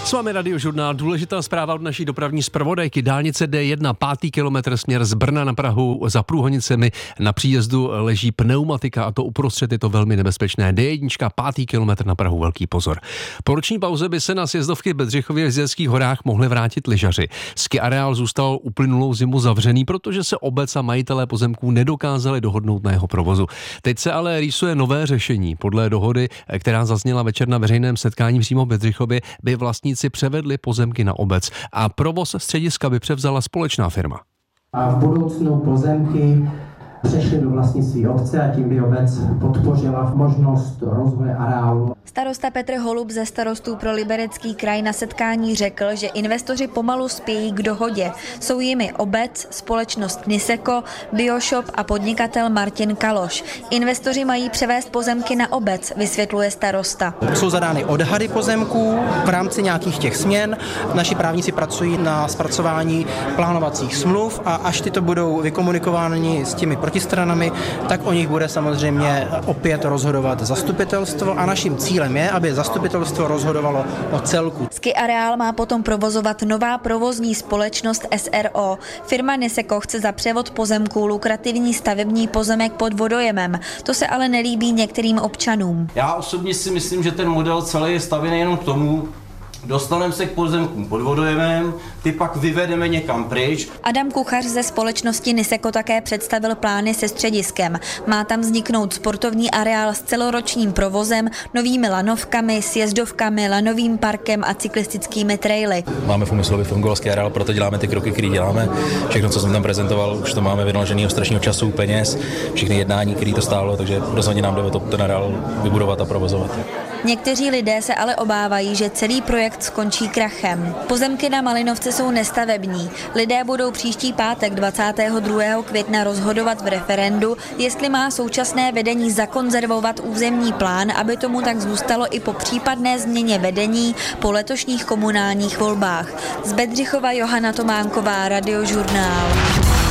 S vámi Radiožurnál. Důležitá zpráva od naší dopravní zpravodajky. Dálnice D1, 5. kilometr směr z Brna na Prahu za Průhonicemi. Na příjezdu leží pneumatika a to uprostřed je to velmi nebezpečné. D1, 5. kilometr na Prahu, velký pozor. Po roční pauze by se na sjezdovky v Bedřichově v Jizerských horách mohli vrátit lyžaři. Ski areál zůstal uplynulou zimu zavřený, protože se obec a majitelé pozemků nedokázali dohodnout na jeho provozu. Teď se ale rýsuje nové řešení. Podle dohody, která zazněla večer na veřejném setkání přímo v Bedřichově, by vlastníci převedli pozemky na obec a provoz střediska by převzala společná firma. A v budoucnu pozemky přešly do vlastnictví obce a tím by obec podpořila možnost rozvoje areálu. Starosta Petr Holub ze Starostů pro Liberecký kraj na setkání řekl, že investoři pomalu spějí k dohodě. Jsou jimi obec, společnost Niseko, Bioshop a podnikatel Martin Kaloš. Investoři mají převést pozemky na obec, vysvětluje starosta. Jsou zadány odhady pozemků v rámci nějakých těch směn. Naši právníci pracují na zpracování plánovacích smluv a až tyto budou vykomunikovány s těmi protistranami, tak o nich bude samozřejmě opět rozhodovat zastupitelstvo a naším cílem je, aby zastupitelstvo rozhodovalo o celku. Ski areál má potom provozovat nová provozní společnost SRO. Firma Niseko chce za převod pozemků lukrativní stavební pozemek pod vodojemem. To se ale nelíbí některým občanům. Já osobně si myslím, že ten model celý je stavěný jenom k tomu, dostaneme se k pozemkům pod vodojemem, ty pak vyvedeme někam pryč. Adam Kuchař ze společnosti Niseko také představil plány se střediskem. Má tam vzniknout sportovní areál s celoročním provozem, novými lanovkami, sjezdovkami, lanovým parkem a cyklistickými traily. Máme v úmyslu, aby fungoval ski areál, proto děláme ty kroky, které děláme. Všechno, co jsem tam prezentoval, už to máme vynaloženého strašného času, peněz, všechny jednání, které to stálo, takže rozhodně nám jde o to ten areál vybudovat a provozovat. Někteří lidé se ale obávají, že celý projekt skončí krachem. Pozemky na Malinovce jsou nestavební. Lidé budou příští pátek 22. května rozhodovat v referendu, jestli má současné vedení zakonzervovat územní plán, aby tomu tak zůstalo i po případné změně vedení po letošních komunálních volbách. Z Bedřichova Johana Tománková, Radiožurnál.